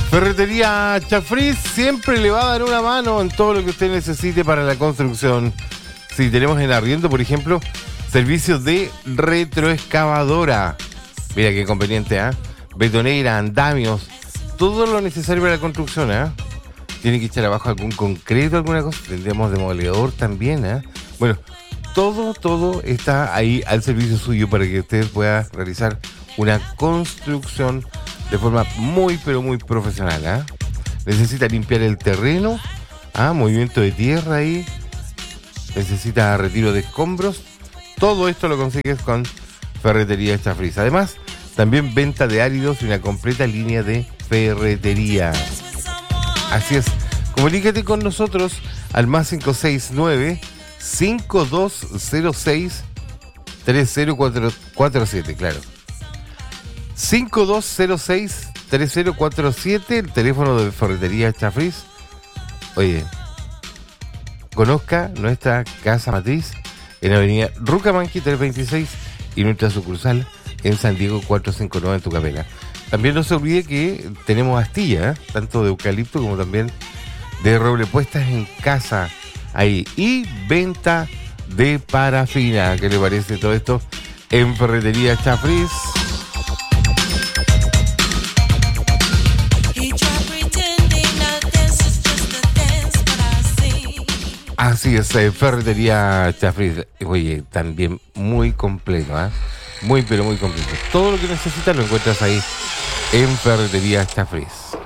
Ferretería Chafriz siempre le va a dar una mano en todo lo que usted necesite para la construcción. Si tenemos en arriendo, por ejemplo, servicios de retroexcavadora. Mira qué conveniente, ¿ah? Betonera, andamios, todo lo necesario para la construcción, ¿ah? Tiene que echar abajo algún concreto, alguna cosa. Tendríamos demoledor también, ¿ah? Bueno, todo está ahí al servicio suyo para que usted pueda realizar una construcción de forma muy, pero muy profesional, ¿ah? Necesita limpiar el terreno, movimiento de tierra ahí, necesita retiro de escombros. Todo esto lo consigues con Ferretería Chafriz. Además, también venta de áridos y una completa línea de ferretería. Así es, comunícate con nosotros al más 569-5206-3047, claro. 5206-3047, el teléfono de Ferretería Chafriz. Oye, conozca nuestra casa matriz en Avenida Rucamanqui 326 y nuestra sucursal en San Diego 459 en Tucapela. También no se olvide que tenemos astillas, tanto de eucalipto como también de roble puestas en casa ahí. Y venta de parafina. ¿Qué le parece todo esto? En Ferretería Chafriz. Así es, Ferretería Chafriz. Oye, también muy completo, ¿ah? Muy, pero muy completo. Todo lo que necesitas lo encuentras ahí en Ferretería Chafriz.